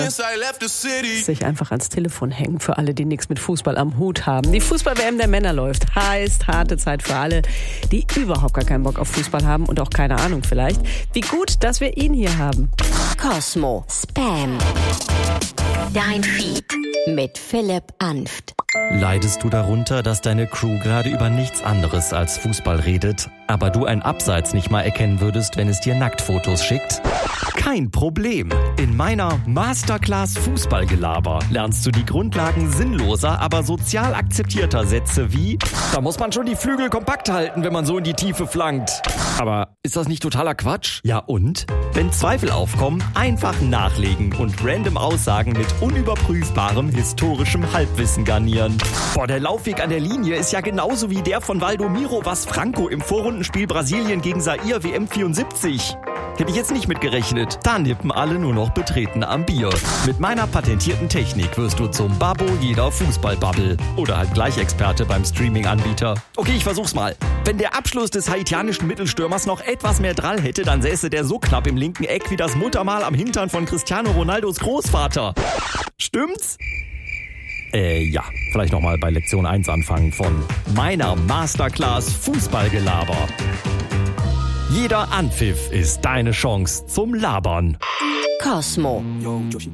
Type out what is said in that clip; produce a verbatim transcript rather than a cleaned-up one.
Sich einfach ans Telefon hängen für alle, die nichts mit Fußball am Hut haben. Die Fußball-W M der Männer läuft. Heißt, harte Zeit für alle, die überhaupt gar keinen Bock auf Fußball haben und auch keine Ahnung vielleicht. Wie gut, dass wir ihn hier haben. Cosmo Spam. Dein Feed mit Philipp Anft. Leidest du darunter, dass deine Crew gerade über nichts anderes als Fußball redet, aber du ein Abseits nicht mal erkennen würdest, wenn es dir Nacktfotos schickt? Kein Problem. In meiner Masterclass Fußballgelaber lernst du die Grundlagen sinnloser, aber sozial akzeptierter Sätze wie: Da muss man schon die Flügel kompakt halten, wenn man so in die Tiefe flankt. Aber ist das nicht totaler Quatsch? Ja und? Wenn Zweifel aufkommen, einfach nachlegen und random Aussagen mit unüberprüfbarem historischem Halbwissen garnieren. Boah, der Laufweg an der Linie ist ja genauso wie der von Valdomiro Vaz Franco im Vorrundenspiel Brasilien gegen Zaire W M vierundsiebzig. Hätte ich jetzt nicht mitgerechnet. Da nippen alle nur noch betreten am Bier. Mit meiner patentierten Technik wirst du zum Babbo jeder Fußballbubble. Oder halt gleich Experte beim Streaming-Anbieter. Okay, ich versuch's mal. Wenn der Abschluss des haitianischen Mittelstürmers noch etwas mehr Drall hätte, dann säße der so knapp im linken Eck wie das Muttermal am Hintern von Cristiano Ronaldos Großvater. Stimmt's? Äh, ja. Vielleicht nochmal bei Lektion eins anfangen von meiner Masterclass Fußballgelaber. Jeder Anpfiff ist deine Chance zum Labern. Cosmo.